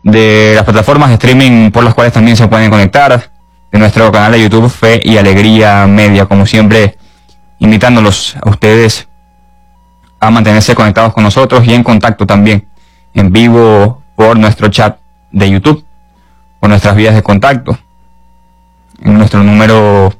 de las plataformas de streaming por las cuales también se pueden conectar, de nuestro canal de YouTube Fe y Alegría Media, como siempre invitándolos a ustedes a mantenerse conectados con nosotros y en contacto también en vivo por nuestro chat de YouTube, por nuestras vías de contacto, en nuestro número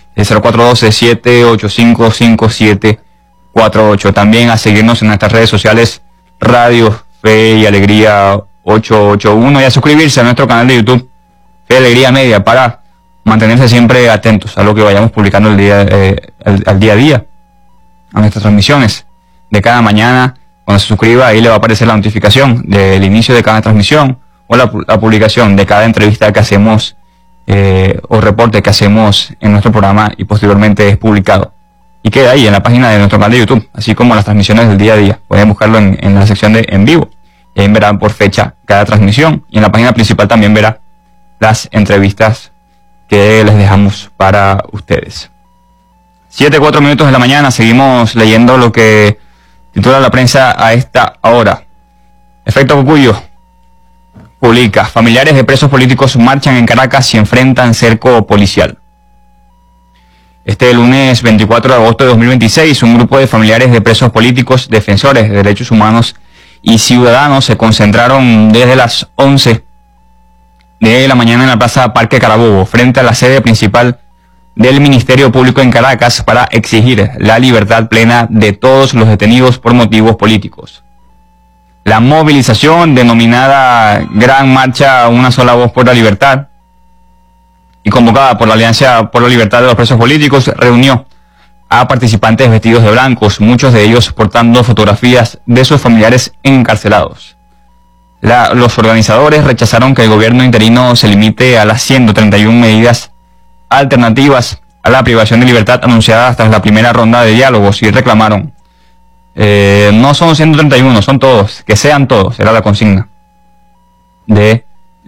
0412-785-5748. También a seguirnos en nuestras redes sociales Radio Fe y Alegría 881 y a suscribirse a nuestro canal de YouTube Fe y Alegría Media para mantenerse siempre atentos a lo que vayamos publicando al día a día, a nuestras transmisiones de cada mañana. Cuando se suscriba, ahí le va a aparecer la notificación del inicio de cada transmisión o la publicación de cada entrevista que hacemos o reporte que hacemos en nuestro programa y posteriormente es publicado. Y queda ahí en la página de nuestro canal de YouTube, así como las transmisiones del día a día. Pueden buscarlo en la sección de en vivo. Y ahí verán por fecha cada transmisión. Y en la página principal también verá las entrevistas que les dejamos para ustedes. 7:04 minutos de la mañana. Seguimos leyendo lo que titula la prensa a esta hora. Efecto Cocuyo publica: familiares de presos políticos marchan en Caracas y enfrentan cerco policial. Este lunes 24 de agosto de 2026, un grupo de familiares de presos políticos, defensores de derechos humanos y ciudadanos se concentraron desde las 11 de la mañana en la Plaza Parque Carabobo, frente a la sede principal del Ministerio Público en Caracas, para exigir la libertad plena de todos los detenidos por motivos políticos. La movilización, denominada Gran Marcha Una Sola Voz por la Libertad, y convocada por la Alianza por la Libertad de los Presos Políticos, reunió a participantes vestidos de blancos, muchos de ellos portando fotografías de sus familiares encarcelados. Los organizadores rechazaron que el gobierno interino se limite a las 131 medidas alternativas a la privación de libertad anunciadas tras la primera ronda de diálogos y reclamaron: no son 131, son todos, que sean todos, era la consigna de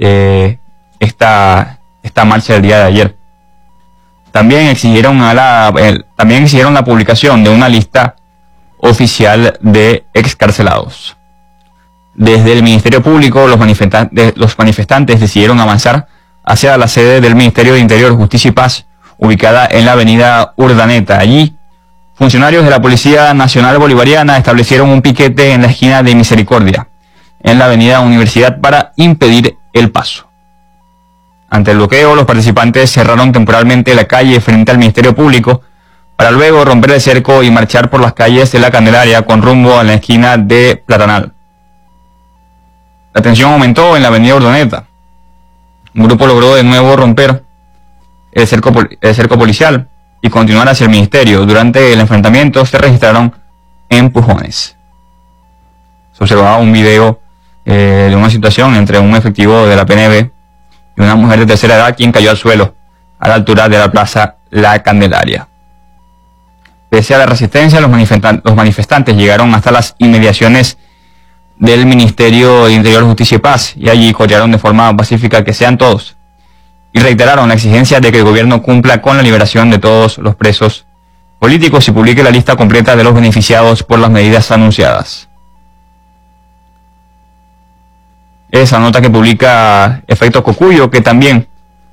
esta marcha del día de ayer. También exigieron la publicación de una lista oficial de excarcelados. Desde el Ministerio Público, los manifestantes decidieron avanzar hacia la sede del Ministerio de Interior, Justicia y Paz, ubicada en la avenida Urdaneta. Allí, funcionarios de la Policía Nacional Bolivariana establecieron un piquete en la esquina de Misericordia, en la avenida Universidad, para impedir el paso. Ante el bloqueo, los participantes cerraron temporalmente la calle frente al Ministerio Público para luego romper el cerco y marchar por las calles de la Candelaria con rumbo a la esquina de Platanal. La tensión aumentó en la avenida Urdaneta. Un grupo logró de nuevo romper el cerco policial y continuar hacia el ministerio. Durante el enfrentamiento se registraron empujones. Se observaba un video de una situación entre un efectivo de la PNV y una mujer de tercera edad, quien cayó al suelo a la altura de la plaza La Candelaria. Pese a la resistencia, los manifestantes llegaron hasta las inmediaciones del Ministerio de Interior, Justicia y Paz, y allí corearon de forma pacífica que sean todos, y reiteraron la exigencia de que el gobierno cumpla con la liberación de todos los presos políticos y publique la lista completa de los beneficiados por las medidas anunciadas. Esa nota que publica Efecto Cocuyo, que también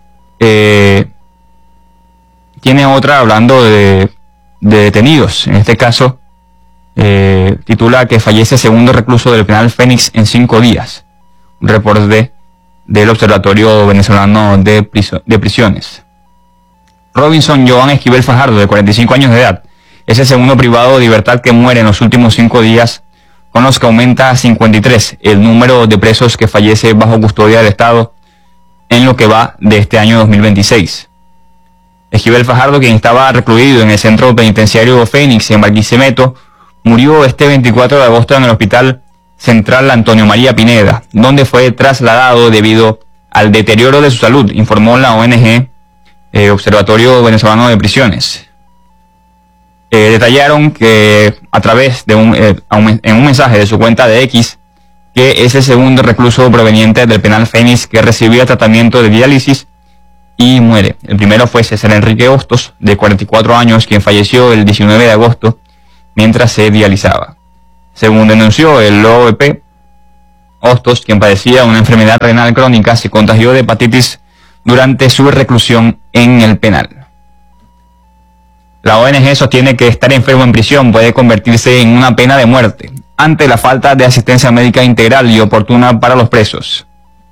tiene otra hablando de detenidos. En este caso titula que fallece segundo recluso del penal Fénix en 5 días. Un reporte del Observatorio Venezolano de Prisiones. Robinson Joan Esquivel Fajardo, de 45 años de edad, es el segundo privado de libertad que muere en los últimos 5 días, con los que aumenta a 53 el número de presos que fallece bajo custodia del Estado en lo que va de este año 2026. Esquivel Fajardo, quien estaba recluido en el centro penitenciario Fénix en Barquisimeto, murió este 24 de agosto en el Hospital Central Antonio María Pineda, donde fue trasladado debido al deterioro de su salud, informó la ONG Observatorio Venezolano de Prisiones. Detallaron que a través de en un mensaje de su cuenta de X, que es el segundo recluso proveniente del penal Fénix que recibía tratamiento de diálisis y muere. El primero fue César Enrique Hostos, de 44 años, quien falleció el 19 de agosto mientras se dializaba. Según denunció el OVP, Hostos, quien padecía una enfermedad renal crónica, se contagió de hepatitis durante su reclusión en el penal. La ONG sostiene que estar enfermo en prisión puede convertirse en una pena de muerte ante la falta de asistencia médica integral y oportuna para los presos.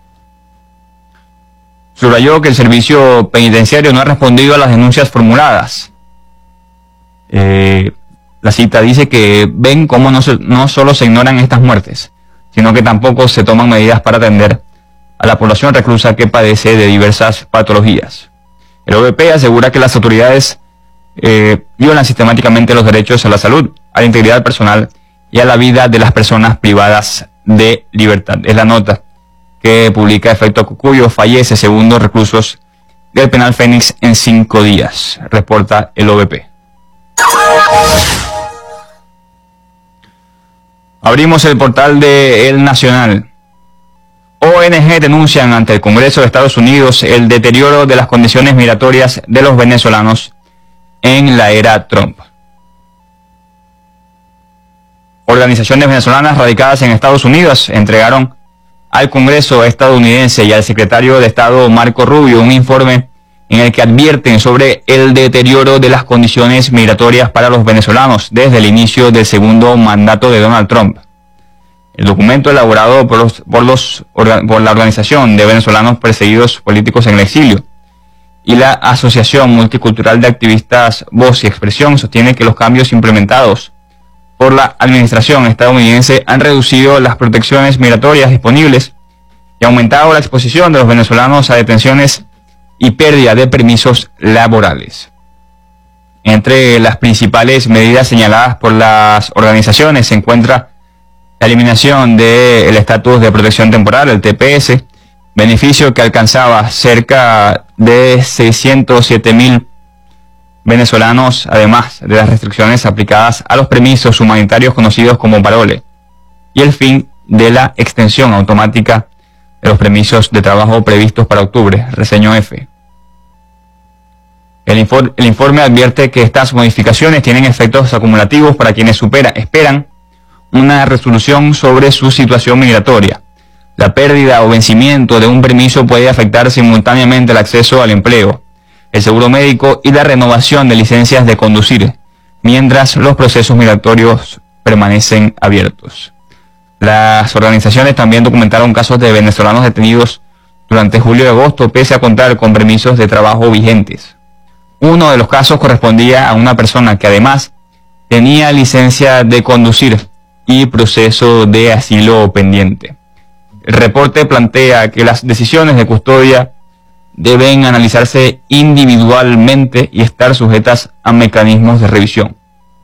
Subrayó que el servicio penitenciario no ha respondido a las denuncias formuladas. La cita dice que ven cómo no solo se ignoran estas muertes, sino que tampoco se toman medidas para atender a la población reclusa que padece de diversas patologías. El OVP asegura que las autoridades violan sistemáticamente los derechos a la salud, a la integridad personal y a la vida de las personas privadas de libertad. Es la nota que publica Efecto Cocuyo. Fallece segundo reclusos del penal Fénix en 5 días, reporta el OVP. Abrimos el portal de El Nacional. ONG denuncian ante el Congreso de Estados Unidos el deterioro de las condiciones migratorias de los venezolanos en la era Trump. Organizaciones venezolanas radicadas en Estados Unidos entregaron al Congreso estadounidense y al secretario de Estado Marco Rubio un informe en el que advierten sobre el deterioro de las condiciones migratorias para los venezolanos desde el inicio del segundo mandato de Donald Trump. El documento, elaborado por la Organización de Venezolanos Perseguidos Políticos en el Exilio y la Asociación Multicultural de Activistas Voz y Expresión, sostiene que los cambios implementados por la administración estadounidense han reducido las protecciones migratorias disponibles y aumentado la exposición de los venezolanos a detenciones y pérdida de permisos laborales. Entre las principales medidas señaladas por las organizaciones se encuentra la eliminación del estatus de protección temporal, el TPS, beneficio que alcanzaba cerca de 607.000 venezolanos, además de las restricciones aplicadas a los permisos humanitarios conocidos como parole, y el fin de la extensión automática de los permisos de trabajo previstos para octubre, reseñó EFE. El informe advierte que estas modificaciones tienen efectos acumulativos para quienes esperan una resolución sobre su situación migratoria. La pérdida o vencimiento de un permiso puede afectar simultáneamente el acceso al empleo, el seguro médico y la renovación de licencias de conducir, mientras los procesos migratorios permanecen abiertos. Las organizaciones también documentaron casos de venezolanos detenidos durante julio y agosto, pese a contar con permisos de trabajo vigentes. Uno de los casos correspondía a una persona que además tenía licencia de conducir y proceso de asilo pendiente. El reporte plantea que las decisiones de custodia deben analizarse individualmente y estar sujetas a mecanismos de revisión.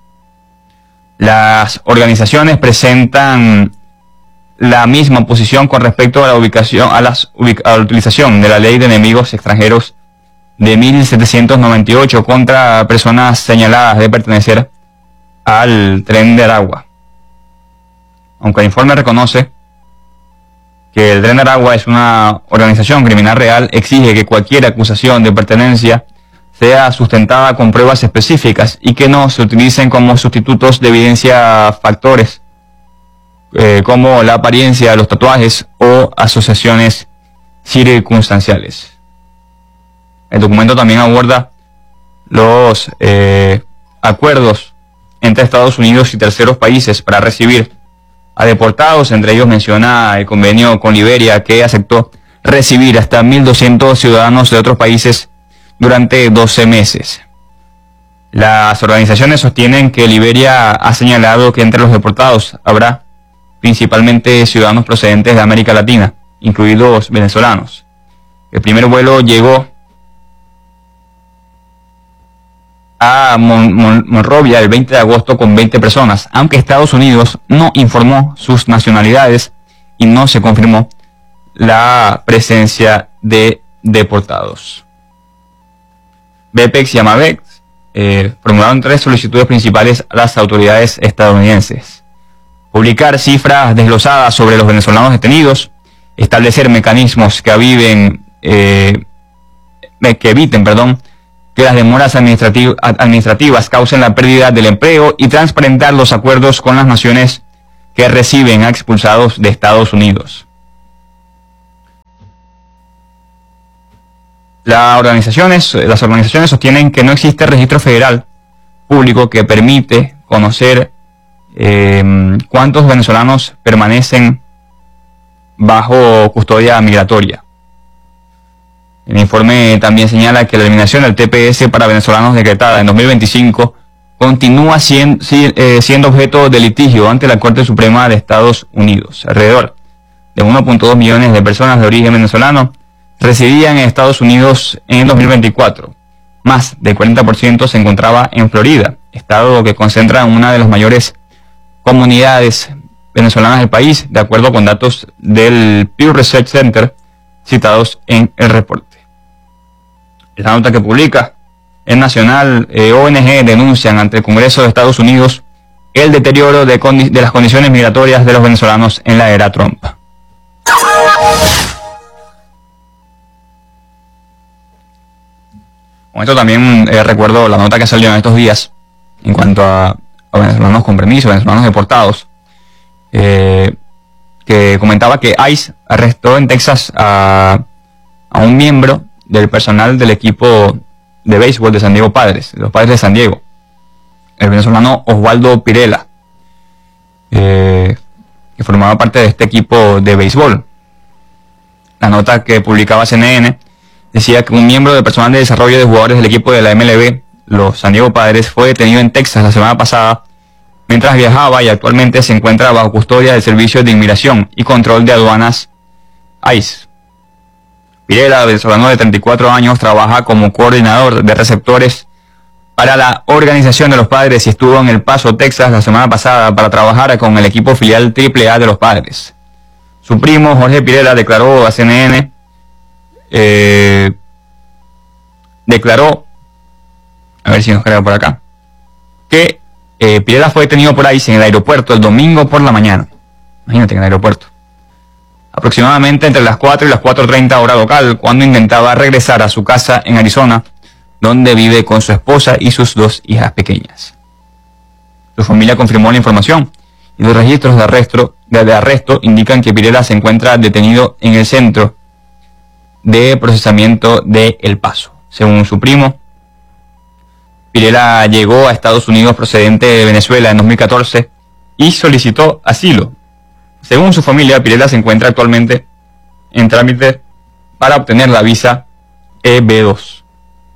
Las organizaciones presentan la misma posición con respecto a la utilización de la Ley de Enemigos Extranjeros de 1798 contra personas señaladas de pertenecer al Tren de Aragua. Aunque el informe reconoce que el Tren de Aragua es una organización criminal real, exige que cualquier acusación de pertenencia sea sustentada con pruebas específicas y que no se utilicen como sustitutos de evidencia factores como la apariencia, los tatuajes o asociaciones circunstanciales. El documento también aborda los acuerdos entre Estados Unidos y terceros países para recibir a deportados. Entre ellos menciona el convenio con Liberia, que aceptó recibir hasta 1.200 ciudadanos de otros países durante 12 meses. Las organizaciones sostienen que Liberia ha señalado que entre los deportados habrá principalmente ciudadanos procedentes de América Latina, incluidos venezolanos. El primer vuelo llegó a Monrovia el 20 de agosto con 20 personas, aunque Estados Unidos no informó sus nacionalidades y no se confirmó la presencia de deportados. BPEX y Amavex formularon 3 solicitudes principales a las autoridades estadounidenses: publicar cifras desglosadas sobre los venezolanos detenidos, establecer mecanismos que eviten que las demoras administrativas causen la pérdida del empleo y transparentar los acuerdos con las naciones que reciben a expulsados de Estados Unidos. Las organizaciones sostienen que no existe registro federal público que permite conocer cuántos venezolanos permanecen bajo custodia migratoria. El informe también señala que la eliminación del TPS para venezolanos decretada en 2025 continúa siendo objeto de litigio ante la Corte Suprema de Estados Unidos. Alrededor de 1.2 millones de personas de origen venezolano residían en Estados Unidos en 2024. Más del 40% se encontraba en Florida, estado que concentra una de las mayores comunidades venezolanas del país, de acuerdo con datos del Pew Research Center citados en el reporte. La nota que publica el Nacional, ONG denuncian ante el Congreso de Estados Unidos el deterioro de las condiciones migratorias de los venezolanos en la era Trump. Con esto también recuerdo la nota que salió en estos días en cuanto a venezolanos con permiso, venezolanos deportados, que comentaba que ICE arrestó en Texas a un miembro del personal del equipo de béisbol de San Diego Padres, los Padres de San Diego, el venezolano Osvaldo Pirela, que formaba parte de este equipo de béisbol. La nota que publicaba CNN decía que un miembro del personal de desarrollo de jugadores del equipo de la MLB, los San Diego Padres, fue detenido en Texas la semana pasada mientras viajaba y actualmente se encuentra bajo custodia del Servicio de Inmigración y Control de Aduanas ICE. Pirela, venezolano de 34 años, trabaja como coordinador de receptores para la Organización de los Padres y estuvo en El Paso, Texas, la semana pasada para trabajar con el equipo filial AAA de los Padres. Su primo, Jorge Pirela, declaró a CNN, a ver si nos carga por acá, que Pirela fue detenido por ICE en el aeropuerto el domingo por la mañana. Imagínate, en el aeropuerto. Aproximadamente entre las 4 y las 4:30 hora local, cuando intentaba regresar a su casa en Arizona, donde vive con su esposa y sus 2 hijas pequeñas. Su familia confirmó la información y los registros de arresto indican que Pirela se encuentra detenido en el centro de procesamiento de El Paso. Según su primo, Pirela llegó a Estados Unidos procedente de Venezuela en 2014 y solicitó asilo. Según su familia, Pirela se encuentra actualmente en trámite para obtener la visa EB2.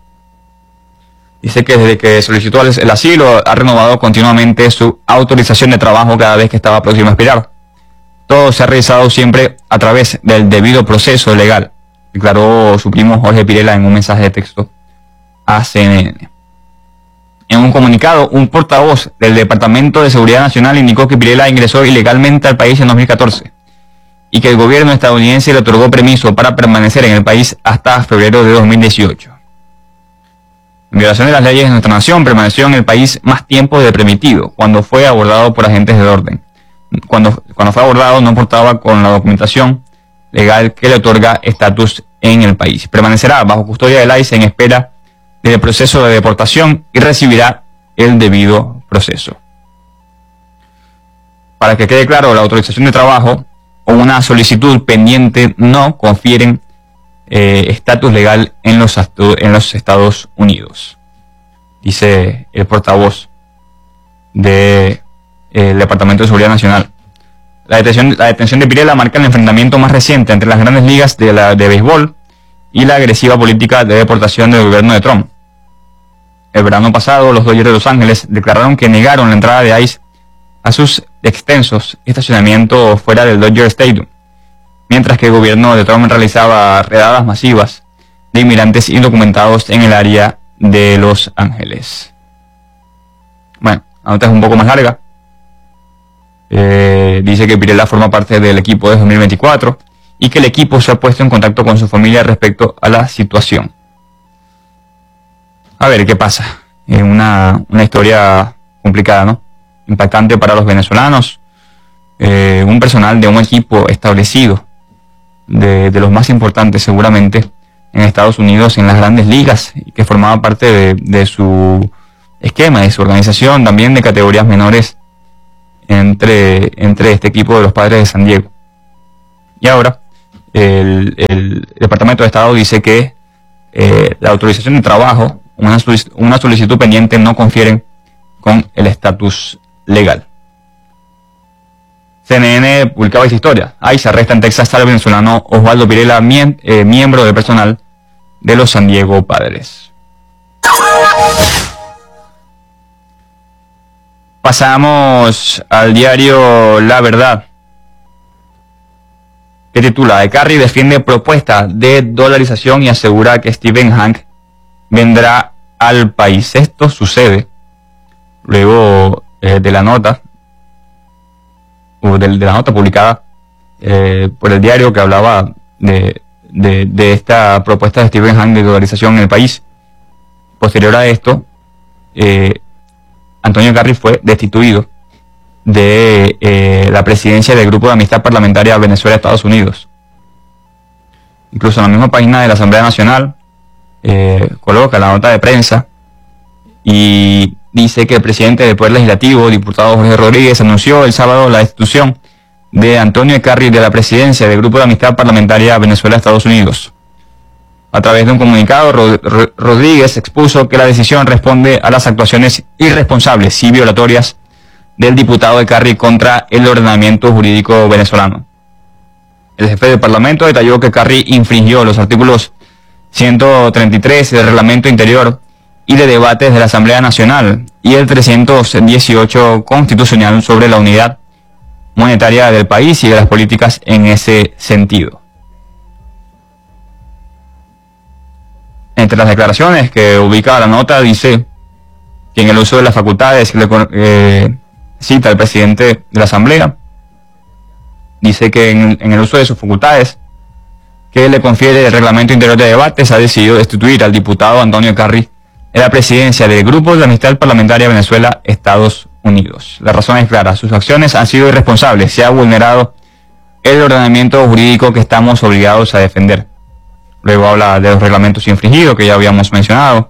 Dice que desde que solicitó el asilo ha renovado continuamente su autorización de trabajo cada vez que estaba próximo a expirar. Todo se ha realizado siempre a través del debido proceso legal, declaró su primo Jorge Pirela en un mensaje de texto a CNN. En un comunicado, un portavoz del Departamento de Seguridad Nacional indicó que Pirela ingresó ilegalmente al país en 2014 y que el gobierno estadounidense le otorgó permiso para permanecer en el país hasta febrero de 2018. En violación de las leyes de nuestra nación, permaneció en el país más tiempo de permitido cuando fue abordado por agentes del orden. Cuando fue abordado no portaba con la documentación legal que le otorga estatus en el país. Permanecerá bajo custodia del ICE en espera del proceso de deportación y recibirá el debido proceso. Para que quede claro, la autorización de trabajo o una solicitud pendiente no confieren estatus legal en los Estados Unidos, dice el portavoz del Departamento de Seguridad Nacional. La detención de Pirela marca el enfrentamiento más reciente entre las grandes ligas de béisbol y la agresiva política de deportación del gobierno de Trump. El verano pasado, los Dodgers de Los Ángeles declararon que negaron la entrada de ICE a sus extensos estacionamientos fuera del Dodger Stadium, mientras que el gobierno de Trump realizaba redadas masivas de inmigrantes indocumentados en el área de Los Ángeles. Bueno, la nota es un poco más larga. Dice que Pirela forma parte del equipo de 2024 y que el equipo se ha puesto en contacto con su familia respecto a la situación. A ver qué pasa. Es una historia complicada, ¿no? Impactante para los venezolanos. Un personal de un equipo establecido, de los más importantes seguramente en Estados Unidos, en las grandes ligas, y que formaba parte de su esquema, de su organización, también de categorías menores entre este equipo de los Padres de San Diego. Y ahora el Departamento de Estado dice que la autorización de trabajo, una solicitud pendiente, no confieren con el estatus legal. CNN publicaba esta historia. ICE arresta en Texas al venezolano Osvaldo Pirela, miembro del personal de los San Diego Padres. Pasamos al diario La Verdad, que titula: Carri defiende propuesta de dolarización y asegura que Stephen Hank vendrá al país. Esto sucede luego de la nota publicada por el diario que hablaba de esta propuesta de Stephen Hank de dolarización en el país. Posterior a esto, Antonio Carri fue destituido de la presidencia del Grupo de Amistad Parlamentaria Venezuela-Estados Unidos. Incluso en la misma página de la Asamblea Nacional coloca la nota de prensa y dice que el presidente del Poder Legislativo, diputado Jorge Rodríguez, anunció el sábado la destitución de Antonio Carri de la presidencia del Grupo de Amistad Parlamentaria Venezuela-Estados Unidos. A través de un comunicado, Rodríguez expuso que la decisión responde a las actuaciones irresponsables y violatorias del diputado de Carri contra el ordenamiento jurídico venezolano. El jefe del Parlamento detalló que Carri infringió los artículos 133 del Reglamento Interior y de Debates de la Asamblea Nacional y el 318 Constitucional sobre la unidad monetaria del país y de las políticas en ese sentido. Entre las declaraciones que ubica la nota, dice que en el uso de las facultades cita el presidente de la Asamblea, dice que en el uso de sus facultades que le confiere el Reglamento Interior de Debates, ha decidido destituir al diputado Antonio Carri de la presidencia del Grupo de Amistad Parlamentaria Venezuela-Estados Unidos. La razón es clara: sus acciones han sido irresponsables, se ha vulnerado el ordenamiento jurídico que estamos obligados a defender. Luego habla de los reglamentos infringidos que ya habíamos mencionado.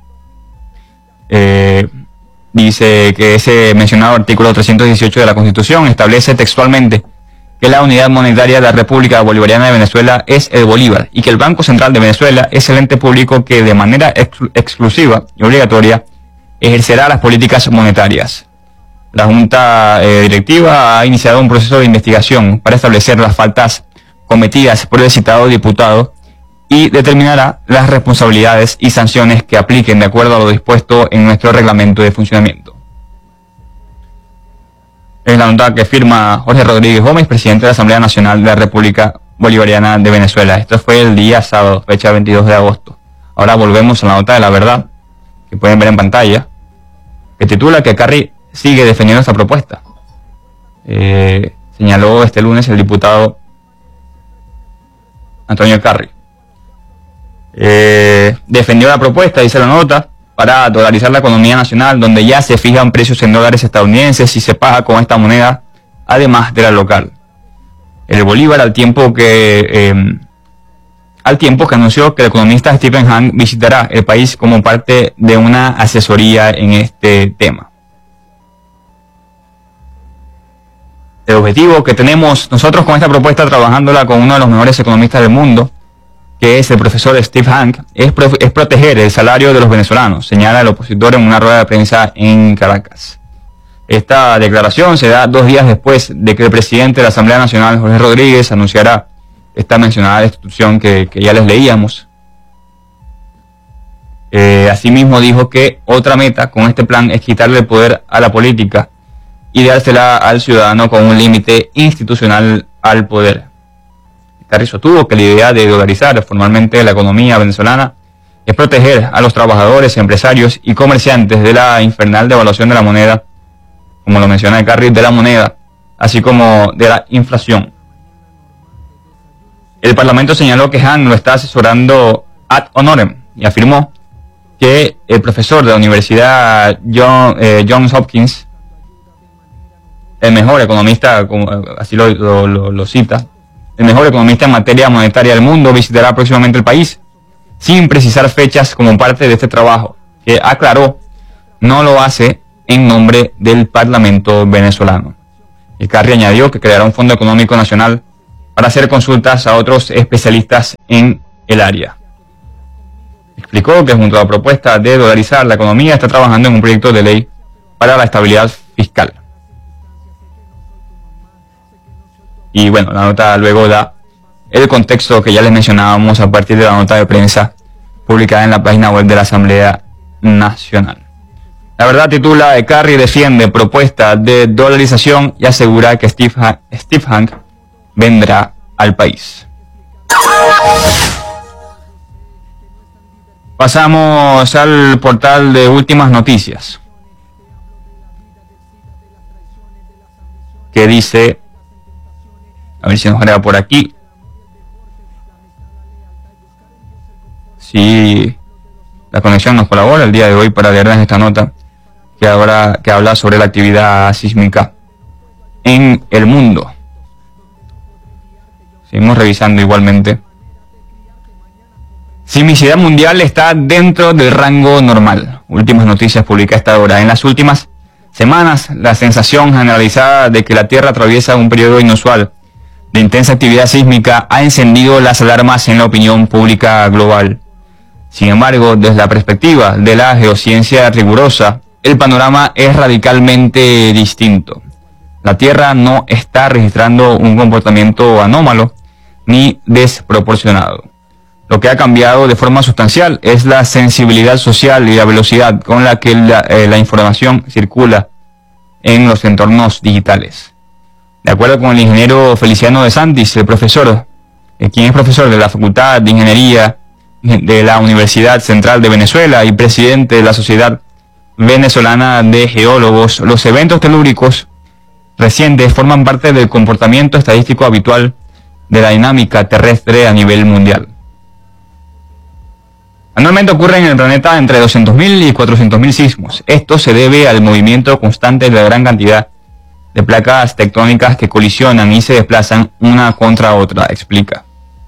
Dice que ese mencionado artículo 318 de la Constitución establece textualmente que la unidad monetaria de la República Bolivariana de Venezuela es el Bolívar y que el Banco Central de Venezuela es el ente público que de manera exclusiva y obligatoria ejercerá las políticas monetarias. La Junta Directiva ha iniciado un proceso de investigación para establecer las faltas cometidas por el citado diputado y determinará las responsabilidades y sanciones que apliquen de acuerdo a lo dispuesto en nuestro reglamento de funcionamiento. Es la nota que firma Jorge Rodríguez Gómez, presidente de la Asamblea Nacional de la República Bolivariana de Venezuela. Esto fue el día sábado, fecha 22 de agosto. Ahora volvemos a la nota de La Verdad, que pueden ver en pantalla, que titula que Carri sigue defendiendo esta propuesta. Señaló este lunes el diputado Antonio Carri. Defendió la propuesta, dice la nota, para dolarizar la economía nacional, donde ya se fijan precios en dólares estadounidenses y se paga con esta moneda, además de la local. El Bolívar, al tiempo que anunció que el economista Stephen Hank visitará el país como parte de una asesoría en este tema. El objetivo que tenemos nosotros con esta propuesta, trabajándola con uno de los mejores economistas del mundo, que es el profesor Steve Hank, es proteger el salario de los venezolanos, señala el opositor en una rueda de prensa en Caracas. Esta declaración se da 2 días después de que el presidente de la Asamblea Nacional, Jorge Rodríguez, anunciara esta mencionada destitución que ya les leíamos. Asimismo dijo que otra meta con este plan es quitarle el poder a la política y dársela al ciudadano con un límite institucional al poder. Carri sostuvo que la idea de dolarizar formalmente la economía venezolana es proteger a los trabajadores, empresarios y comerciantes de la infernal devaluación de la moneda, como lo menciona Carri, de la moneda, así como de la inflación. El Parlamento señaló que Han lo está asesorando ad honorem y afirmó que el profesor de la Universidad Johns Hopkins, el mejor economista, como así lo cita, el mejor economista en materia monetaria del mundo, visitará próximamente el país, sin precisar fechas como parte de este trabajo, que aclaró no lo hace en nombre del Parlamento venezolano. El Carri añadió que creará un fondo económico nacional para hacer consultas a otros especialistas en el área. Explicó que junto a la propuesta de dolarizar la economía está trabajando en un proyecto de ley para la estabilidad fiscal. Y bueno, la nota luego da el contexto que ya les mencionábamos a partir de la nota de prensa publicada en la página web de la Asamblea Nacional. La verdad titula: Carri defiende propuesta de dolarización y asegura que Steve Hank vendrá al país. Pasamos al portal de últimas noticias, que dice, a ver si nos agrega por aquí, si la conexión nos colabora el día de hoy para leerles esta nota que habla sobre la actividad sísmica en el mundo. Seguimos revisando igualmente. Sismicidad mundial está dentro del rango normal. Últimas noticias publica esta hora. En las últimas semanas, la sensación generalizada de que la Tierra atraviesa un periodo inusual de intensa actividad sísmica ha encendido las alarmas en la opinión pública global. Sin embargo, desde la perspectiva de la geociencia rigurosa, el panorama es radicalmente distinto. La Tierra no está registrando un comportamiento anómalo ni desproporcionado. Lo que ha cambiado de forma sustancial es la sensibilidad social y la velocidad con la que la información circula en los entornos digitales. De acuerdo con el ingeniero Feliciano de Santis, el profesor, quien es profesor de la Facultad de Ingeniería de la Universidad Central de Venezuela y presidente de la Sociedad Venezolana de Geólogos, los eventos telúricos recientes forman parte del comportamiento estadístico habitual de la dinámica terrestre a nivel mundial. Anualmente ocurren en el planeta entre 200.000 y 400.000 sismos. Esto se debe al movimiento constante de la gran cantidad de placas tectónicas que colisionan y se desplazan una contra otra, explica.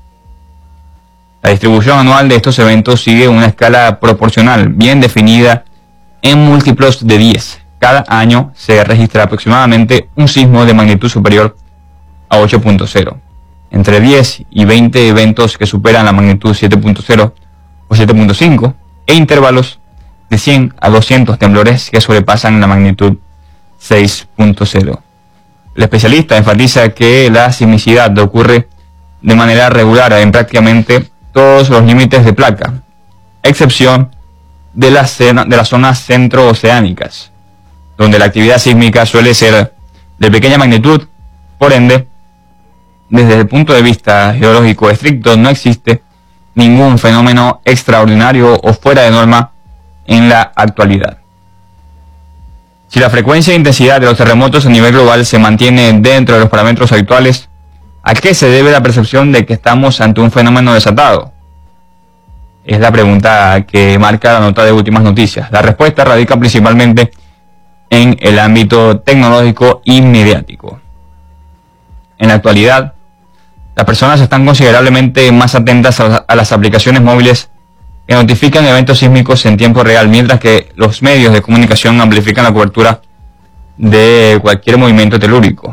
La distribución anual de estos eventos sigue una escala proporcional, bien definida en múltiplos de 10. Cada año se registra aproximadamente un sismo de magnitud superior a 8.0. Entre 10 y 20 eventos que superan la magnitud 7.0 o 7.5 e intervalos de 100 a 200 temblores que sobrepasan la magnitud 6.0. El especialista enfatiza que la sismicidad ocurre de manera regular en prácticamente todos los límites de placa, excepción de las zonas centrooceánicas, donde la actividad sísmica suele ser de pequeña magnitud. Por ende, desde el punto de vista geológico estricto, no existe ningún fenómeno extraordinario o fuera de norma en la actualidad. Si la frecuencia e intensidad de los terremotos a nivel global se mantiene dentro de los parámetros habituales, ¿a qué se debe la percepción de que estamos ante un fenómeno desatado? Es la pregunta que marca la nota de últimas noticias. La respuesta radica principalmente en el ámbito tecnológico y mediático. En la actualidad, las personas están considerablemente más atentas a las aplicaciones móviles que notifican eventos sísmicos en tiempo real, mientras que los medios de comunicación amplifican la cobertura de cualquier movimiento telúrico.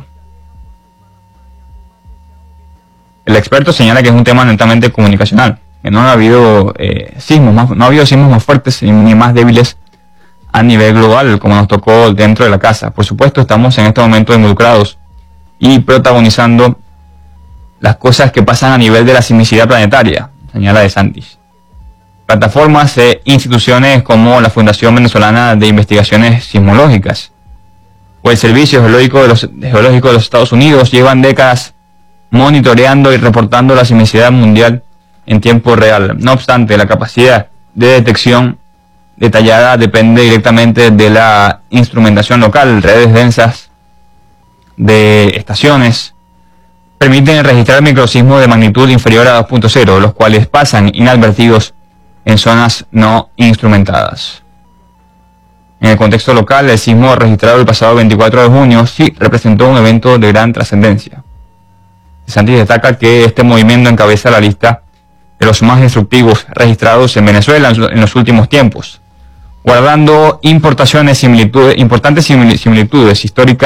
El experto señala que es un tema netamente comunicacional, que no ha habido sismos más fuertes ni más débiles a nivel global, como nos tocó dentro de la casa. Por supuesto, estamos en este momento involucrados y protagonizando las cosas que pasan a nivel de la sismicidad planetaria, señala De Santis. Plataformas e instituciones como la Fundación Venezolana de Investigaciones Sismológicas o el Servicio Geológico de los Estados Unidos llevan décadas monitoreando y reportando la sismicidad mundial en tiempo real. No obstante, la capacidad de detección detallada depende directamente de la instrumentación local. Redes densas de estaciones permiten registrar microsismos de magnitud inferior a 2.0, los cuales pasan inadvertidos en zonas no instrumentadas. En el contexto local, el sismo registrado el pasado 24 de junio sí representó un evento de gran trascendencia. Santis destaca que este movimiento encabeza la lista de los más destructivos registrados en Venezuela en los últimos tiempos, guardando importantes similitudes históricas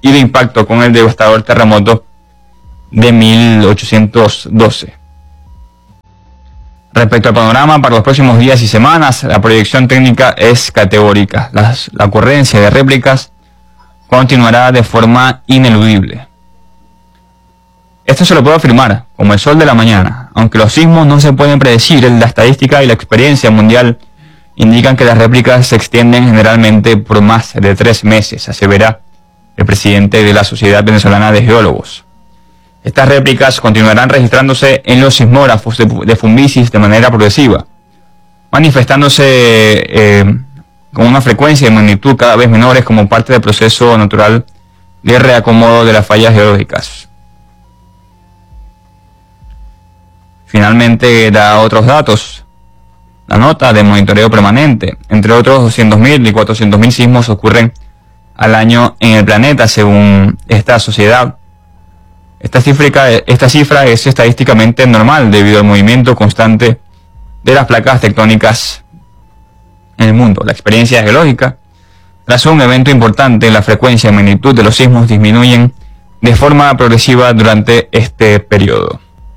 y de impacto con el devastador terremoto de 1812. Respecto al panorama para los próximos días y semanas, la proyección técnica es categórica. La ocurrencia de réplicas continuará de forma ineludible. Esto se lo puedo afirmar, como el sol de la mañana. Aunque los sismos no se pueden predecir, la estadística y la experiencia mundial indican que las réplicas se extienden generalmente por más de 3 meses, asevera el presidente de la Sociedad Venezolana de Geólogos. Estas réplicas continuarán registrándose en los sismógrafos de Fumbisis de manera progresiva, manifestándose con una frecuencia y magnitud cada vez menores como parte del proceso natural de reacomodo de las fallas geológicas. Finalmente da otros datos. La nota de monitoreo permanente, entre otros 200.000 y 400.000 sismos ocurren al año en el planeta según esta sociedad. Esta cifra es estadísticamente normal debido al movimiento constante de las placas tectónicas en el mundo. La experiencia geológica, tras un evento importante, la frecuencia y magnitud de los sismos disminuyen de forma progresiva durante este periodo.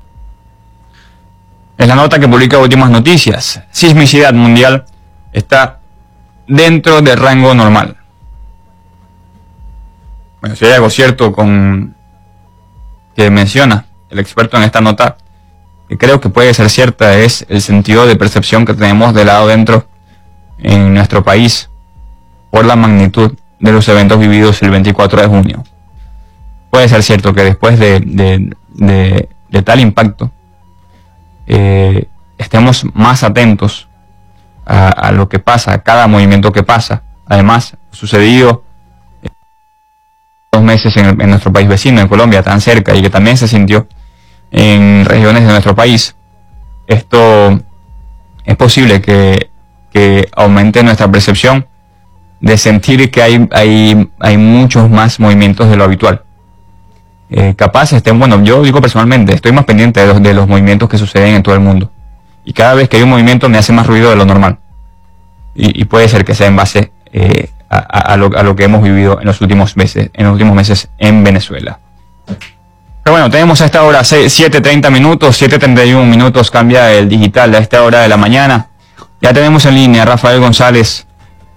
En la nota que publica Últimas Noticias, sismicidad mundial está dentro del rango normal. Bueno, si hay algo cierto que menciona el experto en esta nota, que creo que puede ser cierta, es el sentido de percepción que tenemos de lado dentro en nuestro país por la magnitud de los eventos vividos el 24 de junio. Puede ser cierto que después de tal impacto estemos más atentos a lo que pasa, a cada movimiento que pasa. Además, sucedido 2 meses en nuestro país vecino, en Colombia, tan cerca, y que también se sintió en regiones de nuestro país. Esto es posible que aumente nuestra percepción de sentir que hay muchos más movimientos de lo habitual. Capaz yo digo personalmente, estoy más pendiente de los movimientos que suceden en todo el mundo. Y cada vez que hay un movimiento me hace más ruido de lo normal. Y puede ser que sea en base a lo que hemos vivido en los últimos meses en Venezuela. Pero bueno, tenemos a esta hora 7:30 minutos, 7:31 minutos, cambia el digital a esta hora de la mañana. Ya tenemos en línea a Rafael González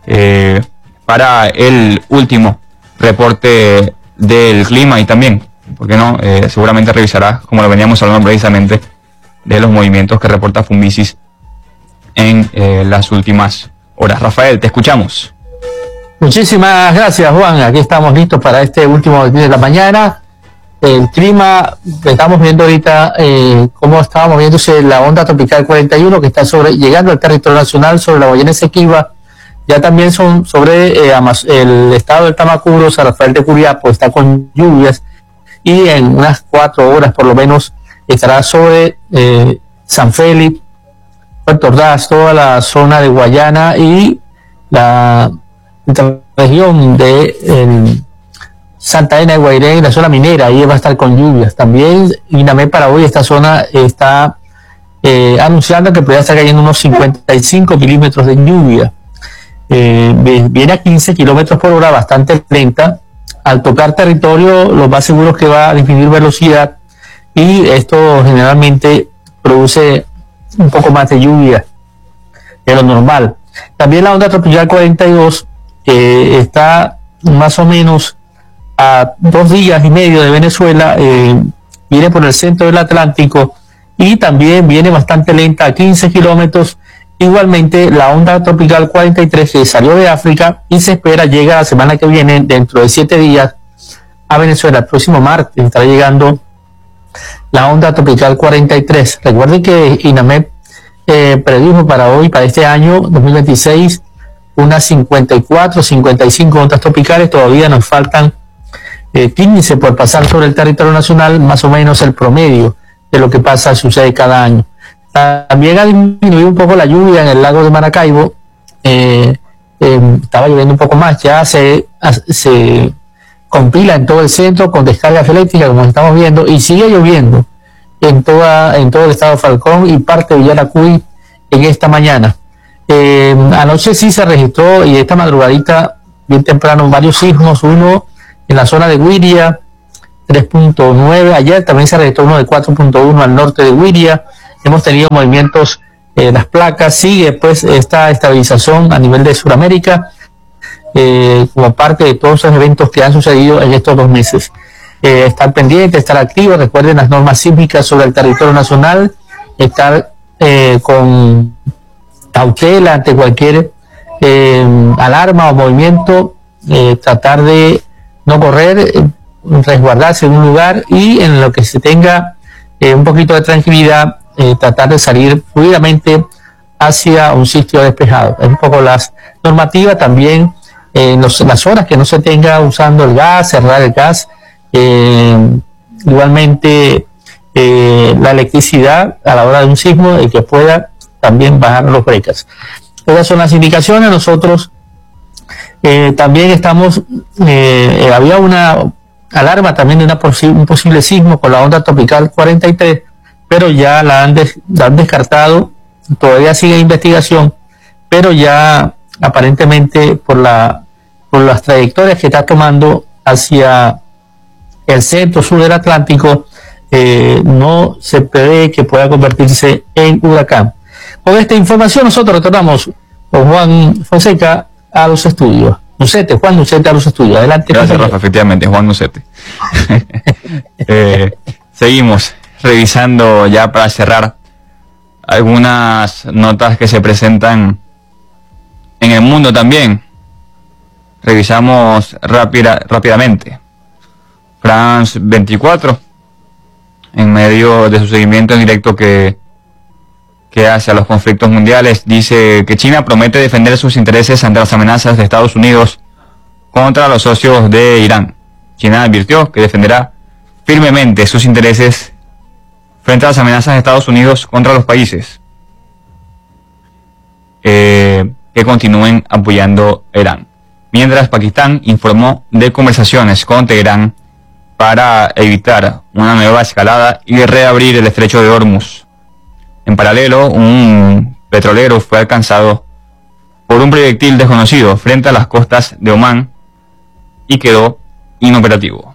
para el último reporte del clima y también, ¿por qué no? Seguramente revisará, como lo veníamos hablando precisamente, de los movimientos que reporta Fumbisis en las últimas horas. Rafael, te escuchamos. Muchísimas gracias, Juan. Aquí estamos listos para este último día de la mañana. El clima, estamos viendo ahorita cómo estaba moviéndose la onda tropical 41 que está llegando al territorio nacional sobre la Guayana Esequiba. Ya también son sobre el estado del Tamacuro, San Rafael de Curiapo, está con lluvias y en unas 4 horas por lo menos estará sobre San Félix, Puerto Ordaz, toda la zona de Guayana y la región de Santa Ana de Guairén y la zona minera. Ahí va a estar con lluvias. También INAMED para hoy esta zona está anunciando que podría estar cayendo unos 55 milímetros de lluvia. Viene a 15 kilómetros por hora, bastante lenta. Al tocar territorio, lo más seguro es que va a disminuir velocidad y esto generalmente produce un poco más de lluvia de lo normal. También la onda tropical 42 está más o menos a 2 días y medio de Venezuela, viene por el centro del Atlántico y también viene bastante lenta a 15 kilómetros. Igualmente la onda tropical 43 que salió de África y se espera llega la semana que viene, dentro de 7 días, a Venezuela. El próximo martes estará llegando la onda tropical 43. Recuerden que INAMED predijo para hoy, para este año 2026, unas 54, 55 ondas tropicales. Todavía nos faltan 15 por pasar sobre el territorio nacional, más o menos el promedio de lo que sucede cada año. También ha disminuido un poco la lluvia en el lago de Maracaibo. Estaba lloviendo un poco más, ya se compila en todo el centro con descargas eléctricas, como estamos viendo, y sigue lloviendo en todo el estado de Falcón y parte de Yaracuy en esta mañana. Anoche sí se registró, y esta madrugadita bien temprano, varios sismos, uno en la zona de Wiria, 3.9. Ayer también se registró uno de 4.1 al norte de Wiria. Hemos tenido movimientos en las placas. Sigue pues esta estabilización a nivel de Sudamérica, como parte de todos esos eventos que han sucedido en estos 2 meses. Estar pendiente, estar activo, recuerden las normas sísmicas sobre el territorio nacional, estar con cautela ante cualquier alarma o movimiento, tratar de no correr, resguardarse en un lugar y en lo que se tenga un poquito de tranquilidad, tratar de salir fluidamente hacia un sitio despejado. Es un poco las normativas también, las horas que no se tenga usando el gas, cerrar el gas, igualmente la electricidad a la hora de un sismo y que pueda también bajar los breakers. Esas son las indicaciones. Nosotros también estamos, había una alarma también de un posible sismo con la onda tropical 43, pero ya la han descartado. Todavía sigue investigación, pero ya aparentemente por las trayectorias que está tomando hacia el centro sur del Atlántico, no se prevé que pueda convertirse en huracán. Con esta información nosotros retornamos con Juan Fonseca a los estudios. Juan Nucete a los estudios. Adelante. Gracias, Rafa, efectivamente, Juan Nucete. Seguimos revisando ya para cerrar algunas notas que se presentan en el mundo también. Revisamos rápidamente. France 24, en medio de su seguimiento en directo que hace a los conflictos mundiales, dice que China promete defender sus intereses ante las amenazas de Estados Unidos contra los socios de Irán. China advirtió que defenderá firmemente sus intereses frente a las amenazas de Estados Unidos contra los países que continúen apoyando a Irán. Mientras Pakistán informó de conversaciones con Teherán para evitar una nueva escalada y reabrir el estrecho de Hormuz. En paralelo, un petrolero fue alcanzado por un proyectil desconocido frente a las costas de Omán y quedó inoperativo.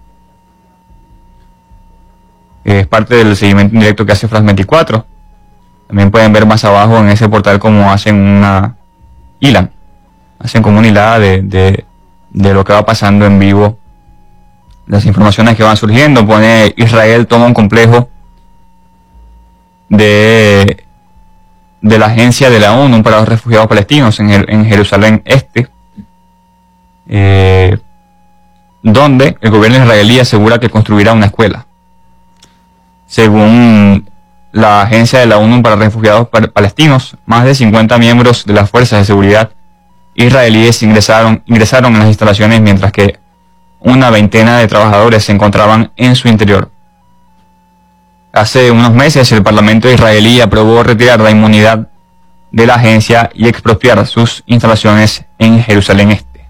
Es parte del seguimiento indirecto que hace France 24. También pueden ver más abajo en ese portal cómo hacen una hilada. Hacen como una hilada de lo que va pasando en vivo. Las informaciones que van surgiendo. Pone: Israel toma un complejo de la agencia de la ONU para los refugiados palestinos en Jerusalén Este, donde el gobierno israelí asegura que construirá una escuela. Según la agencia de la ONU para refugiados palestinos, más de 50 miembros de las fuerzas de seguridad israelíes ingresaron en las instalaciones, mientras que una veintena de trabajadores se encontraban en su interior. Hace unos meses el Parlamento israelí aprobó retirar la inmunidad de la agencia y expropiar sus instalaciones en Jerusalén Este.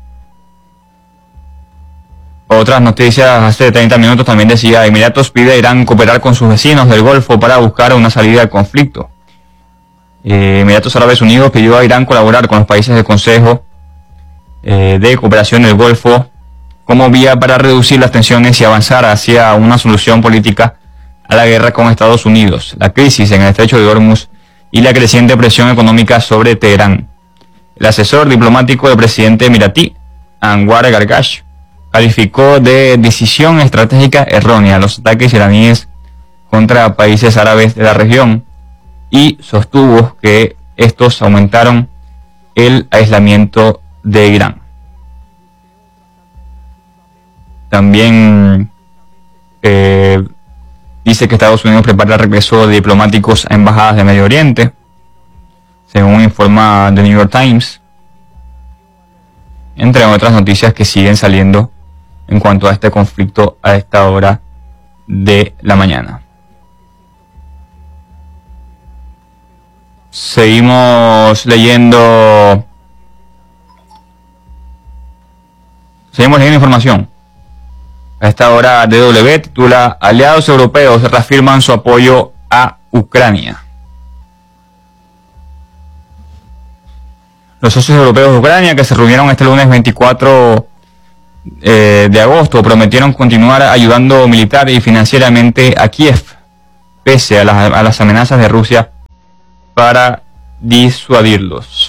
Otras noticias hace 30 minutos también decía: Emiratos pide a Irán cooperar con sus vecinos del Golfo para buscar una salida al conflicto. Emiratos Árabes Unidos pidió a Irán colaborar con los países del Consejo de Cooperación del Golfo como vía para reducir las tensiones y avanzar hacia una solución política a la guerra con Estados Unidos, la crisis en el estrecho de Hormuz y la creciente presión económica sobre Teherán. El asesor diplomático del presidente emiratí, Anwar Gargash, calificó de decisión estratégica errónea los ataques iraníes contra países árabes de la región y sostuvo que estos aumentaron el aislamiento de Irán. También dice que Estados Unidos prepara el regreso de diplomáticos a embajadas de Medio Oriente, según informa The New York Times, entre otras noticias que siguen saliendo en cuanto a este conflicto a esta hora de la mañana. Seguimos leyendo información. A esta hora DW titula: aliados europeos reafirman su apoyo a Ucrania. Los socios europeos de Ucrania, que se reunieron este lunes 24 de agosto prometieron continuar ayudando militar y financieramente a Kiev, pese a las amenazas de Rusia para disuadirlos.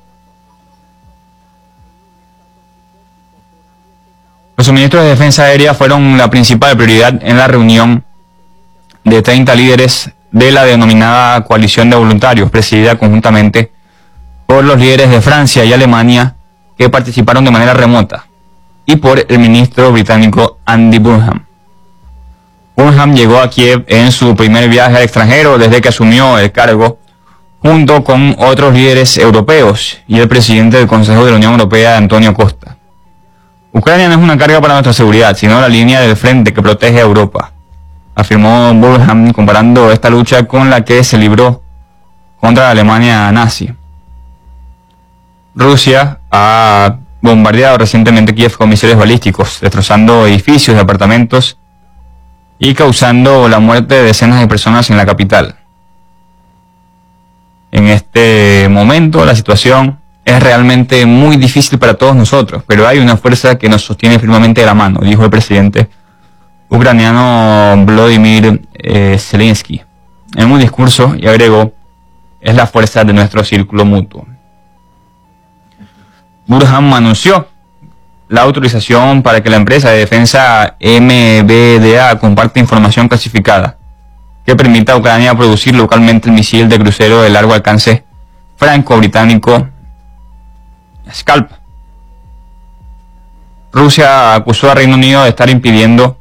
Los suministros de defensa aérea fueron la principal prioridad en la reunión de 30 líderes de la denominada coalición de voluntarios, presidida conjuntamente por los líderes de Francia y Alemania, que participaron de manera remota, y por el ministro británico Andy Burnham. Burnham llegó a Kiev en su primer viaje al extranjero desde que asumió el cargo, junto con otros líderes europeos y el presidente del Consejo de la Unión Europea, Antonio Costa. Ucrania no es una carga para nuestra seguridad, sino la línea del frente que protege a Europa, afirmó Burnham, comparando esta lucha con la que se libró contra la Alemania nazi. Rusia ha bombardeado recientemente Kiev con misiles balísticos, destrozando edificios de apartamentos y causando la muerte de decenas de personas en la capital. En este momento la situación es realmente muy difícil para todos nosotros, pero hay una fuerza que nos sostiene firmemente de la mano, dijo el presidente ucraniano Volodymyr Zelensky en un discurso, y agregó: es la fuerza de nuestro círculo mutuo. Burnham anunció la autorización para que la empresa de defensa MBDA comparte información clasificada que permita a Ucrania producir localmente el misil de crucero de largo alcance franco-británico Scalp. Rusia acusó a Reino Unido de estar impidiendo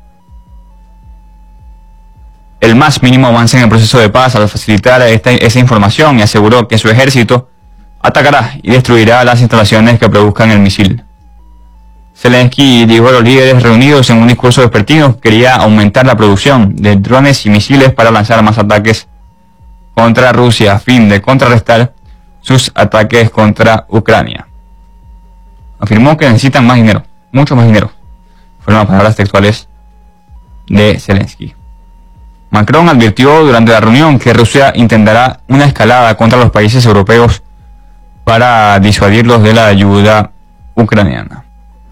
el más mínimo avance en el proceso de paz al facilitar esa información, y aseguró que su ejército atacará y destruirá las instalaciones que produzcan el misil. Zelensky dijo a los líderes reunidos en un discurso vespertino que quería aumentar la producción de drones y misiles para lanzar más ataques contra Rusia a fin de contrarrestar sus ataques contra Ucrania. Afirmó que necesitan más dinero, mucho más dinero. Fueron las palabras textuales de Zelensky. Macron advirtió durante la reunión que Rusia intentará una escalada contra los países europeos para disuadirlos de la ayuda ucraniana.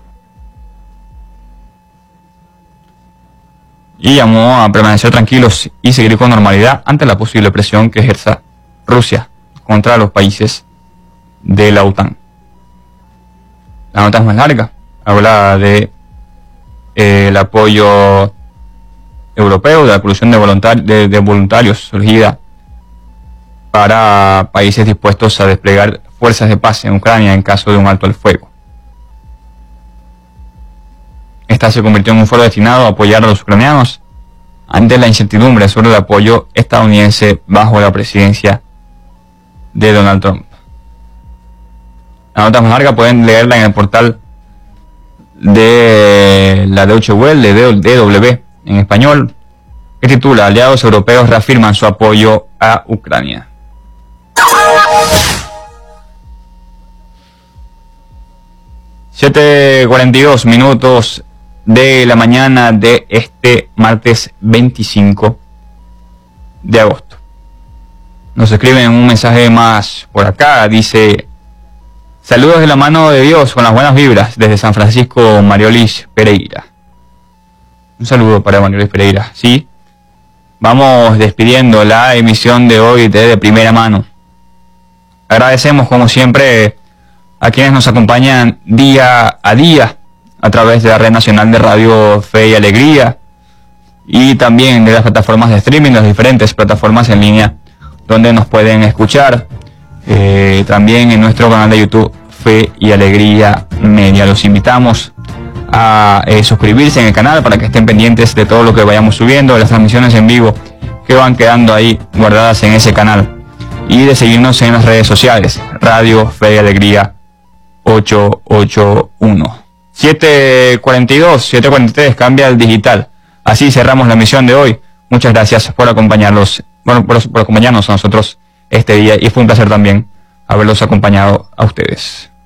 Y llamó a permanecer tranquilos y seguir con normalidad ante la posible presión que ejerza Rusia contra los países de la OTAN. La nota es más larga, habla de el apoyo europeo, de la coalición de voluntarios surgida para países dispuestos a desplegar fuerzas de paz en Ucrania en caso de un alto al fuego. Esta se convirtió en un foro destinado a apoyar a los ucranianos ante la incertidumbre sobre el apoyo estadounidense bajo la presidencia de Donald Trump. La nota más larga pueden leerla en el portal de la Deutsche Welle, de DW, en español, que titula: Aliados europeos reafirman su apoyo a Ucrania. (7:42 de la mañana de este martes 25 de agosto. Nos escriben un mensaje más por acá, dice: saludos de la mano de Dios con las buenas vibras desde San Francisco, Mariolis Pereira. Un saludo para Mariolis Pereira. Sí, vamos despidiendo la emisión de hoy de primera mano. Agradecemos como siempre a quienes nos acompañan día a día a través de la Red Nacional de Radio Fe y Alegría, y también de las plataformas de streaming, las diferentes plataformas en línea donde nos pueden escuchar, también en nuestro canal de YouTube Fe y Alegría Media. Los invitamos a suscribirse en el canal para que estén pendientes de todo lo que vayamos subiendo, de las transmisiones en vivo que van quedando ahí guardadas en ese canal, y de seguirnos en las redes sociales, Radio Fe y Alegría 881. 7:43, cambia el digital. Así cerramos la emisión de hoy. Muchas gracias por acompañarnos, por acompañarnos a nosotros este día, y fue un placer también haberlos acompañado a ustedes.